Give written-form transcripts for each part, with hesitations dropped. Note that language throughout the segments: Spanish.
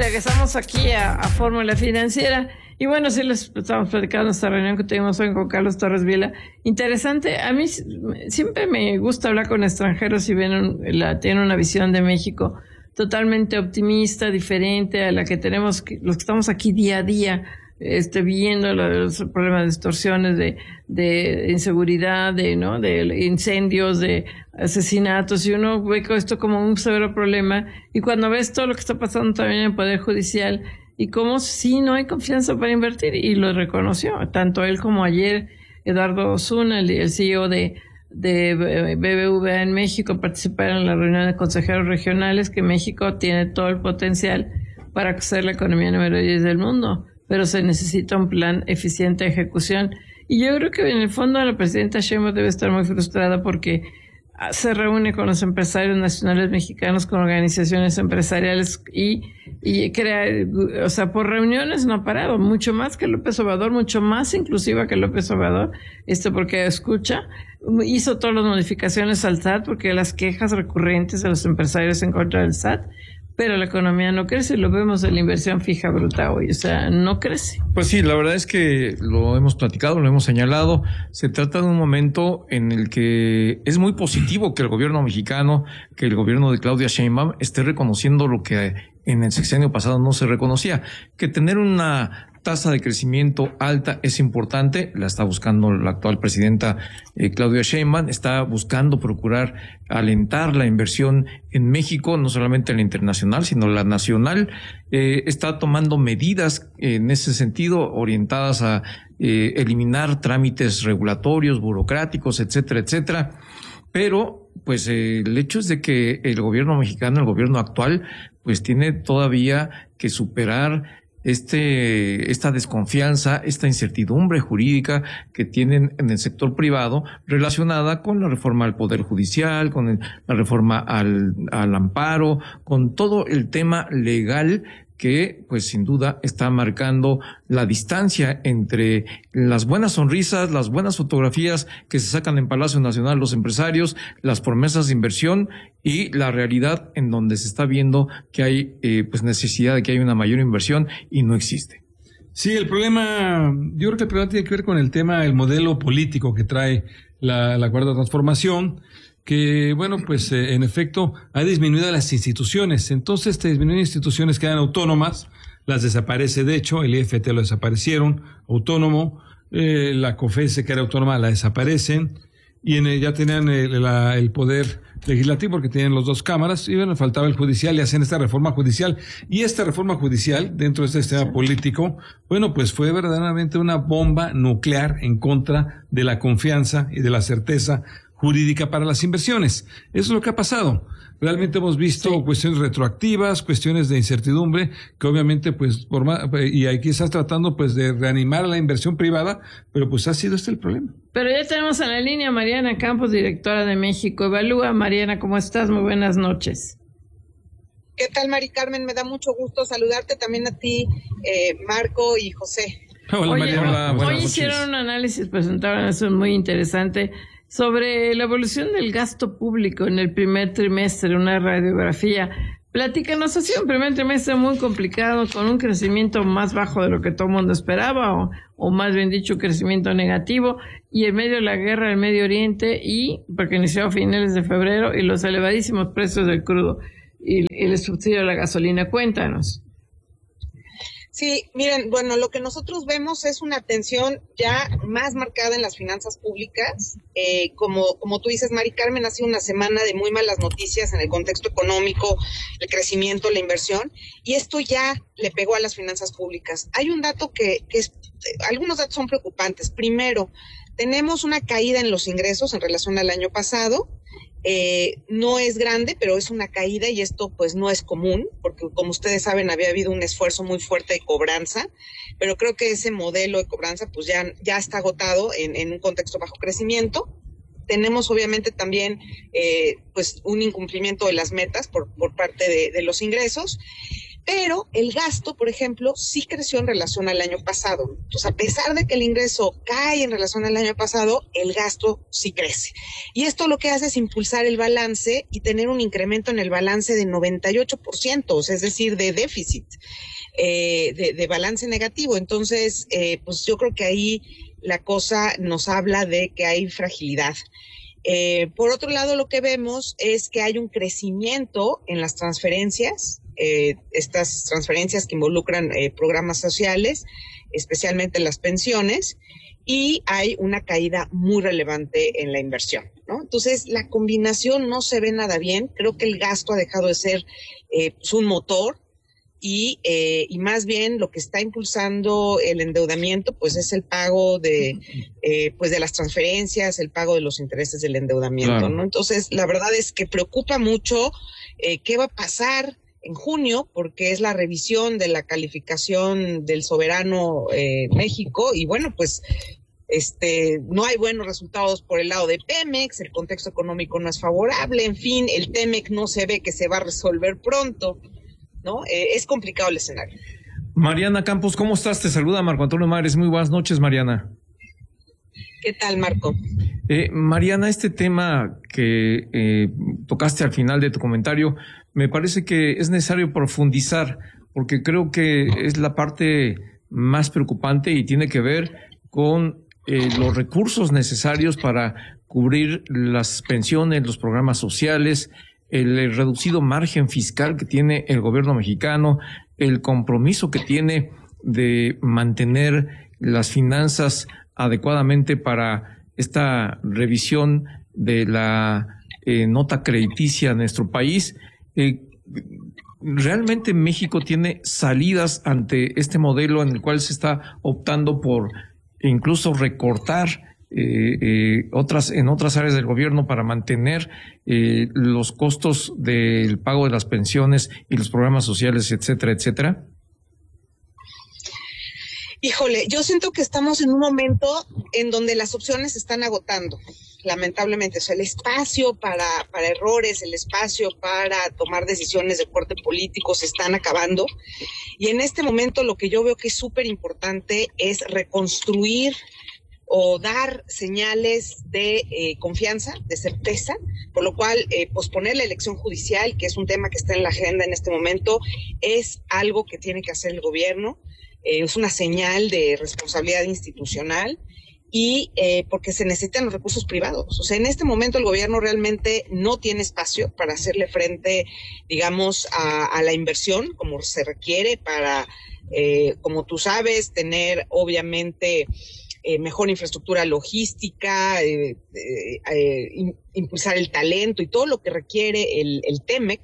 regresamos aquí a Fórmula Financiera. Y bueno, sí les estamos platicando esta reunión que tuvimos hoy con Carlos Torres Vila. Interesante. A mí siempre me gusta hablar con extranjeros y tienen una visión de México totalmente optimista, diferente a la que tenemos los que estamos aquí día a día, viendo los problemas de extorsiones, de inseguridad, de incendios, de asesinatos, y uno ve esto como un severo problema, y cuando ves todo lo que está pasando también en el Poder Judicial, y cómo sí no hay confianza para invertir, y lo reconoció, tanto él como ayer Eduardo Osuna, el CEO de BBVA en México, participaron en la reunión de consejeros regionales, que México tiene todo el potencial para ser la economía número 10 del mundo, pero se necesita un plan eficiente de ejecución. Y yo creo que en el fondo la presidenta Sheinbaum debe estar muy frustrada porque se reúne con los empresarios nacionales mexicanos, con organizaciones empresariales y crea, por reuniones no ha parado, mucho más que López Obrador, mucho más inclusiva que López Obrador, porque escucha, hizo todas las modificaciones al SAT porque las quejas recurrentes de los empresarios en contra del SAT, pero la economía no crece, lo vemos en la inversión fija bruta hoy, no crece. Pues sí, la verdad es que lo hemos platicado, lo hemos señalado, se trata de un momento en el que es muy positivo que el gobierno mexicano, que el gobierno de Claudia Sheinbaum esté reconociendo lo que en el sexenio pasado no se reconocía, que tener una tasa de crecimiento alta es importante, la está buscando la actual presidenta Claudia Sheinbaum, está buscando procurar alentar la inversión en México, no solamente la internacional, sino la nacional, está tomando medidas en ese sentido orientadas a eliminar trámites regulatorios, burocráticos, etcétera, etcétera, pero pues el hecho es de que el gobierno mexicano, el gobierno actual, pues tiene todavía que superar esta desconfianza, esta incertidumbre jurídica que tienen en el sector privado relacionada con la reforma al Poder Judicial, con la reforma al amparo, con todo el tema legal que pues sin duda está marcando la distancia entre las buenas sonrisas, las buenas fotografías que se sacan en Palacio Nacional los empresarios, las promesas de inversión y la realidad en donde se está viendo que hay pues necesidad de que haya una mayor inversión y no existe. Sí, yo creo que el problema tiene que ver con el modelo político que trae la Cuarta Transformación, que, en efecto, ha disminuido las instituciones. Entonces, disminuyen instituciones que eran autónomas, las desaparece, de hecho, el IFT lo desaparecieron, autónomo, la COFESE, que era autónoma, la desaparecen, y ya tenían el poder legislativo, porque tienen las dos cámaras, y faltaba el judicial, y hacen esta reforma judicial. Y esta reforma judicial, dentro de este sistema político, fue verdaderamente una bomba nuclear en contra de la confianza y de la certeza jurídica para las inversiones. Eso es lo que ha pasado. Realmente hemos visto cuestiones retroactivas, cuestiones de incertidumbre, que obviamente y aquí estás tratando de reanimar a la inversión privada, pero ha sido el problema. Pero ya tenemos en la línea a Mariana Campos, directora de México Evalúa. Mariana, ¿cómo estás? Muy buenas noches. ¿Qué tal, Mari Carmen? Me da mucho gusto saludarte, también a ti, Marco y José. Hola, Mariana. Hoy hicieron un análisis, presentaron eso muy interesante, sobre la evolución del gasto público en el primer trimestre, una radiografía. Platícanos, ha sido un primer trimestre muy complicado, con un crecimiento más bajo de lo que todo el mundo esperaba, o más bien dicho, un crecimiento negativo, y en medio de la guerra del Medio Oriente, porque inició a finales de febrero, y los elevadísimos precios del crudo y el subsidio de la gasolina. Cuéntanos. Sí, miren, lo que nosotros vemos es una tensión ya más marcada en las finanzas públicas. Como tú dices, Mari Carmen, ha sido una semana de muy malas noticias en el contexto económico, el crecimiento, la inversión, y esto ya le pegó a las finanzas públicas. Hay un dato algunos datos son preocupantes. Primero, tenemos una caída en los ingresos en relación al año pasado. No es grande, pero es una caída, y esto no es común, porque como ustedes saben había habido un esfuerzo muy fuerte de cobranza, pero creo que ese modelo de cobranza ya está agotado en un contexto bajo crecimiento. Tenemos obviamente también un incumplimiento de las metas por parte de los ingresos, Pero el gasto, por ejemplo, sí creció en relación al año pasado. Entonces, a pesar de que el ingreso cae en relación al año pasado, el gasto sí crece. Y esto lo que hace es impulsar el balance y tener un incremento en el balance de 98%, o sea, es decir, de déficit, de balance negativo. Entonces, pues yo creo que ahí la cosa nos habla de que hay fragilidad. Por otro lado, lo que vemos es que hay un crecimiento en las transferencias, estas transferencias que involucran programas sociales, especialmente las pensiones, y hay una caída muy relevante en la inversión, ¿no? Entonces, la combinación no se ve nada bien. Creo que el gasto ha dejado de ser pues un motor, y más bien lo que está impulsando el endeudamiento pues es el pago de las transferencias, el pago de los intereses del endeudamiento, claro, ¿no? Entonces, la verdad es que preocupa mucho qué va a pasar en junio, porque es la revisión de la calificación del soberano México, y bueno, pues no hay buenos resultados por el lado de Pemex, el contexto económico no es favorable, en fin, el TEMEC no se ve que se va a resolver pronto, ¿no? Es complicado el escenario. Mariana Campos, ¿cómo estás? Te saluda Marco Antonio Mares. Muy buenas noches, Mariana. ¿Qué tal, Marco? Mariana, este tema que tocaste al final de tu comentario, me parece que es necesario profundizar, porque creo que es la parte más preocupante y tiene que ver con los recursos necesarios para cubrir las pensiones, los programas sociales, el reducido margen fiscal que tiene el gobierno mexicano, el compromiso que tiene de mantener las finanzas adecuadamente para esta revisión de la nota crediticia de nuestro país. ¿Realmente México tiene salidas ante este modelo en el cual se está optando por incluso recortar en otras áreas del gobierno para mantener los costos del pago de las pensiones y los programas sociales, etcétera, etcétera? Híjole, yo siento que estamos en un momento en donde las opciones se están agotando, lamentablemente. O sea, el espacio para errores, el espacio para tomar decisiones de corte político se están acabando. Y en este momento lo que yo veo que es súper importante es reconstruir o dar señales de confianza, de certeza, por lo cual posponer la elección judicial, que es un tema que está en la agenda en este momento, es algo que tiene que hacer el gobierno, es una señal de responsabilidad institucional, y porque se necesitan los recursos privados. O sea, en este momento el gobierno realmente no tiene espacio para hacerle frente, digamos, a la inversión como se requiere para, como tú sabes, tener obviamente mejor infraestructura logística, impulsar el talento y todo lo que requiere el TEMEC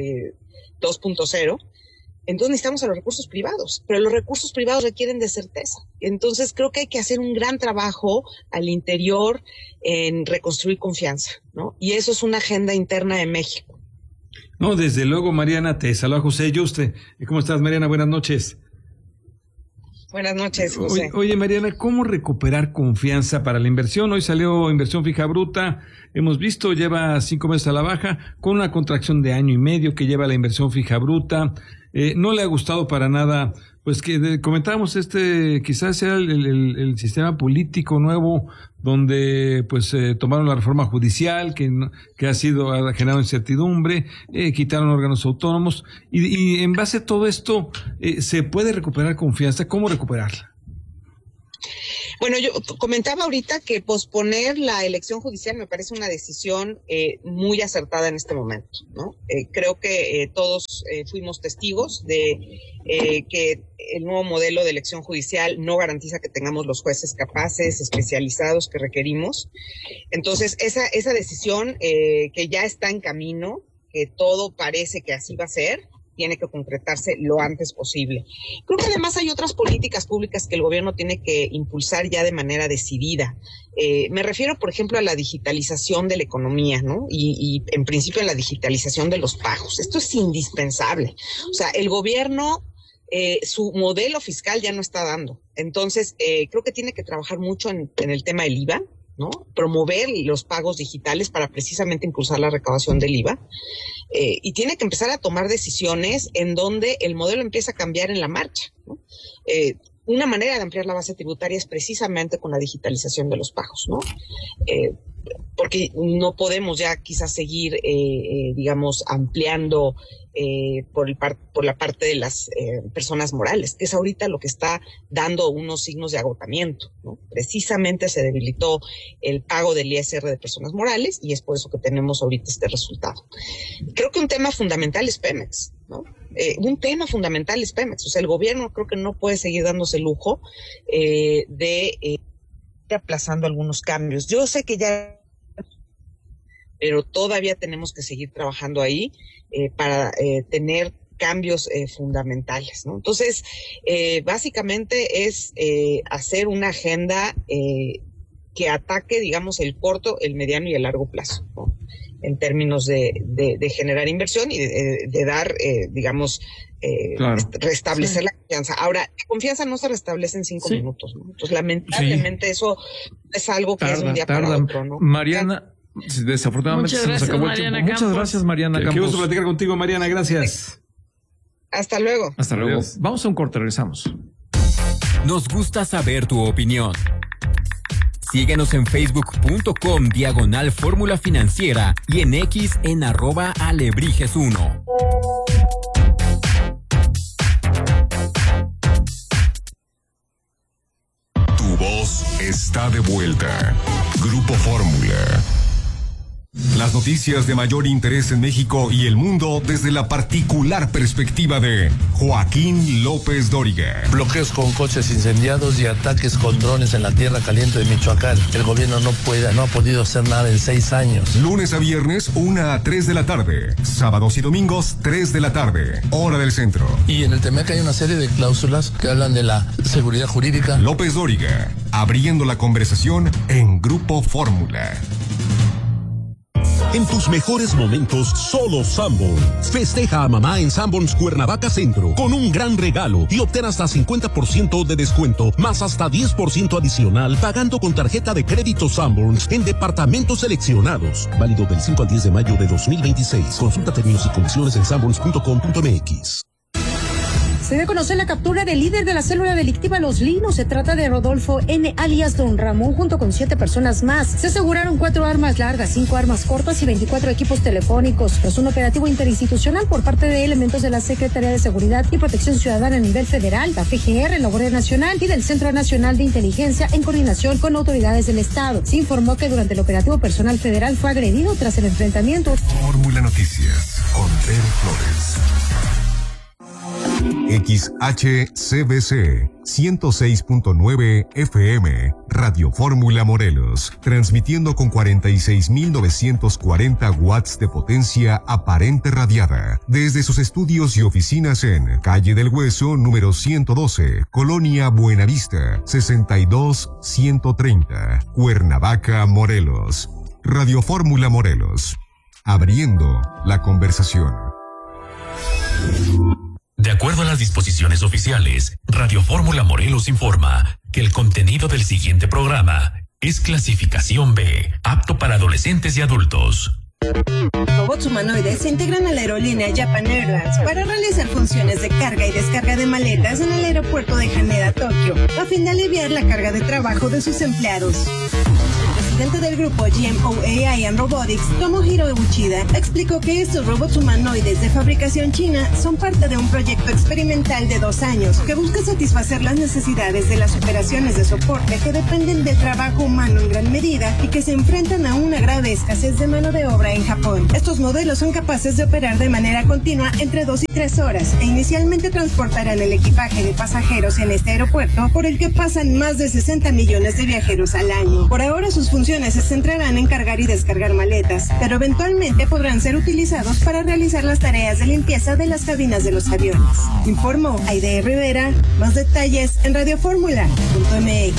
2.0. Entonces necesitamos a los recursos privados, pero los recursos privados requieren de certeza. Entonces creo que hay que hacer un gran trabajo al interior en reconstruir confianza, ¿no? Y eso es una agenda interna de México. No, desde luego, Mariana, te saluda José Yuste. ¿Cómo estás, Mariana? Buenas noches. Buenas noches, José. Oye, Mariana, ¿cómo recuperar confianza para la inversión? Hoy salió inversión fija bruta, hemos visto, lleva 5 meses a la baja, con una contracción de 1.5 años que lleva la inversión fija bruta. No le ha gustado para nada, pues que comentábamos quizás sea el sistema político nuevo, donde pues tomaron la reforma judicial, que ha generado incertidumbre, quitaron órganos autónomos, y en base a todo esto, ¿se puede recuperar confianza? ¿Cómo recuperarla? Bueno, yo comentaba ahorita que posponer la elección judicial me parece una decisión muy acertada en este momento, ¿no? Creo que todos fuimos testigos de que el nuevo modelo de elección judicial no garantiza que tengamos los jueces capaces, especializados que requerimos. Entonces, esa decisión que ya está en camino, que todo parece que así va a ser, tiene que concretarse lo antes posible. Creo que además hay otras políticas públicas que el gobierno tiene que impulsar ya de manera decidida. Me refiero, por ejemplo, a la digitalización de la economía, ¿no? Y en principio a la digitalización de los pagos. Esto es indispensable. O sea, el gobierno, su modelo fiscal ya no está dando. Entonces, creo que tiene que trabajar mucho en el tema del IVA. ¿no? Promover los pagos digitales para precisamente impulsar la recaudación del IVA. Y tiene que empezar a tomar decisiones en donde el modelo empieza a cambiar en la marcha, ¿no? Una manera de ampliar la base tributaria es precisamente con la digitalización de los pagos, ¿no? Porque no podemos ya quizás seguir, digamos, ampliando por la parte de las personas morales, que es ahorita lo que está dando unos signos de agotamiento, ¿no? Precisamente se debilitó el pago del ISR de personas morales y es por eso que tenemos ahorita este resultado. Creo que un tema fundamental es Pemex, ¿no? Un tema fundamental es Pemex. O sea, el gobierno creo que no puede seguir dándose el lujo de ir aplazando algunos cambios. Yo sé que ya, pero todavía tenemos que seguir trabajando ahí para tener cambios fundamentales, ¿no? Entonces, básicamente es hacer una agenda que ataque, digamos, el corto, el mediano y el largo plazo, ¿no? En términos de generar inversión y de dar, digamos, claro, restablecer la confianza. Ahora, la confianza no se restablece en 5 minutos, ¿no? Entonces, lamentablemente eso es algo que es un día para otro, ¿no? Mariana, desafortunadamente se nos acabó el tiempo. Muchas gracias, Mariana Campos. Qué gusto platicar contigo, Mariana. Gracias. Hasta luego. Hasta luego. Vamos a un corte, regresamos. Nos gusta saber tu opinión. Síguenos en facebook.com/Fórmula Financiera y en X en @Alebrijes1. Tu voz está de vuelta. Grupo Fórmula. Las noticias de mayor interés en México y el mundo desde la particular perspectiva de Joaquín López Dóriga. Bloqueos con coches incendiados y ataques con drones en la tierra caliente de Michoacán. El gobierno no ha podido hacer nada en 6 años. Lunes a viernes, 1 a 3 de la tarde. Sábados y domingos, 3 de la tarde. Hora del centro. Y en el TEMEC hay una serie de cláusulas que hablan de la seguridad jurídica. López Dóriga, abriendo la conversación en Grupo Fórmula. En tus mejores momentos, solo Sanborns. Festeja a mamá en Sanborns Cuernavaca Centro con un gran regalo y obtén hasta 50% de descuento, más hasta 10% adicional pagando con tarjeta de crédito Sanborns en departamentos seleccionados. Válido del 5 al 10 de mayo de 2026. Consulta términos y condiciones en sanborns.com.mx. Se dio a conocer la captura del líder de la célula delictiva Los Linos. Se trata de Rodolfo N., alias Don Ramón, junto con 7 personas más. Se aseguraron 4 armas largas, 5 armas cortas y 24 equipos telefónicos. Tras un operativo interinstitucional por parte de elementos de la Secretaría de Seguridad y Protección Ciudadana a nivel federal, la PGR, la Guardia Nacional y del Centro Nacional de Inteligencia en coordinación con autoridades del Estado. Se informó que durante el operativo personal federal fue agredido tras el enfrentamiento. Fórmula Noticias con Pedro Flores. XHCBC 106.9 FM, Radio Fórmula Morelos, transmitiendo con 46.940 watts de potencia aparente radiada, desde sus estudios y oficinas en Calle del Hueso, número 112, Colonia Buenavista, 62130, Cuernavaca, Morelos. Radio Fórmula Morelos, abriendo la conversación. De acuerdo a las disposiciones oficiales, Radio Fórmula Morelos informa que el contenido del siguiente programa es clasificación B, apto para adolescentes y adultos. Robots humanoides se integran a la aerolínea Japan Airlines para realizar funciones de carga y descarga de maletas en el aeropuerto de Haneda, Tokio, a fin de aliviar la carga de trabajo de sus empleados. El presidente del grupo GMO AI and Robotics, Tomohiro Uchida, explicó que estos robots humanoides de fabricación china son parte de un proyecto experimental de 2 años que busca satisfacer las necesidades de las operaciones de soporte que dependen del trabajo humano en gran medida y que se enfrentan a una grave escasez de mano de obra en Japón. Estos modelos son capaces de operar de manera continua entre 2 y 3 horas e inicialmente transportarán el equipaje de pasajeros en este aeropuerto por el que pasan más de 60 millones de viajeros al año. Por ahora sus funciones se centrarán en cargar y descargar maletas, pero eventualmente podrán ser utilizados para realizar las tareas de limpieza de las cabinas de los aviones. Informó Aide Rivera. Más detalles en radioformula.mx.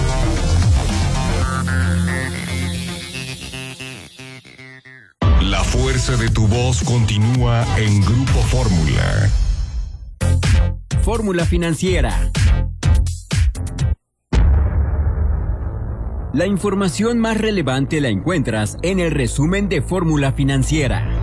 La fuerza de tu voz continúa en Grupo Fórmula. Fórmula Financiera. La información más relevante la encuentras en el resumen de Fórmula Financiera.